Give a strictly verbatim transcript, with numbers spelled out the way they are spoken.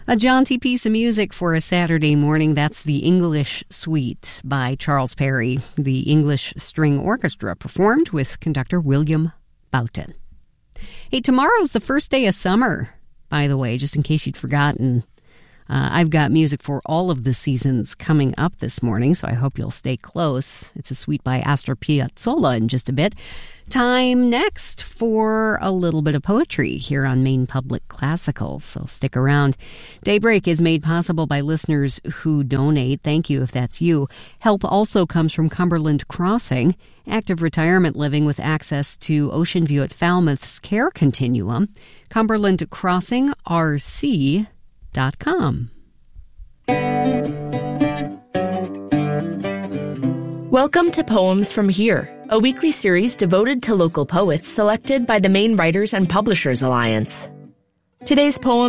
A jaunty piece of music for a Saturday morning. That's the English Suite by Charles Perry. The English String Orchestra performed with conductor William Boughton. Hey, tomorrow's the first day of summer, by the way, just in case you'd forgotten. Uh, I've got music for all of the seasons coming up this morning, so I hope you'll stay close. It's a suite by Astor Piazzolla in just a bit. Time next for a little bit of poetry here on Maine Public Classical, so stick around. Daybreak is made possible by listeners who donate. Thank you if that's you. Help also comes from Cumberland Crossing, active retirement living with access to Ocean View at Falmouth's Care Continuum. Cumberland Crossing R C dot com. Welcome to Poems from Here, a weekly series devoted to local poets selected by the Maine Writers and Publishers Alliance. Today's poem